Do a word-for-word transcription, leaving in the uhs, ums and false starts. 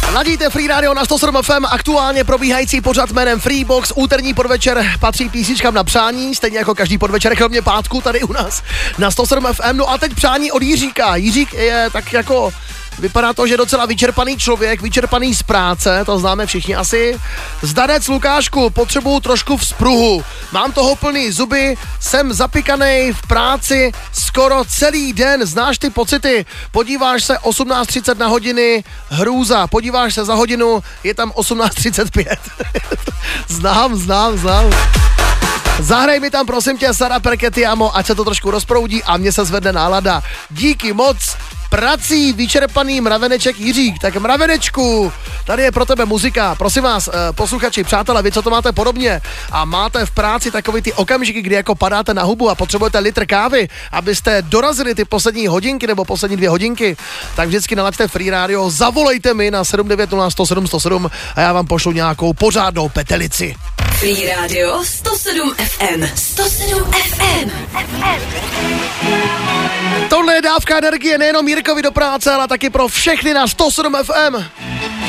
Ladíte Free Radio na sto sedm F M, aktuálně probíhající pořad jménem Freebox, úterní podvečer patří písničkám na přání, stejně jako každý podvečer, kromě pátku tady u nás na sto sedm F M. No a teď přání od Jiříka. Jiřík je tak jako, vypadá to, že docela vyčerpaný člověk, vyčerpaný z práce, to známe všichni asi. Zdarec Lukášku, potřebuju trošku vzpruhu. Mám toho plný zuby, jsem zapikanej v práci skoro celý den, znáš ty pocity? Podíváš se osmnáct třicet na hodiny, hrůza, podíváš se za hodinu, je tam osmnáct třicet pět. znám, znám, znám. Zahraj mi tam prosím tě Sara Perketiamo, ať se to trošku rozproudí a mně se zvedne nálada. Díky moc. Prací vyčerpaný mraveneček Jiřík. Tak mravenečku, tady je pro tebe muzika. Prosím vás, posluchači, přátelé, vy co to máte podobně a máte v práci takový ty okamžiky, kdy jako padáte na hubu a potřebujete litr kávy, abyste dorazili ty poslední hodinky nebo poslední dvě hodinky, tak vždycky nalaďte Free Radio, zavolejte mi na sedm devět nula sto sedm sto sedm a já vám pošlu nějakou pořádnou petelici. Free Radio sto sedm F M. sto sedm F M. Tohle je dávka energie nejenom Jirkovi do práce, ale taky pro všechny na sto sedm F M.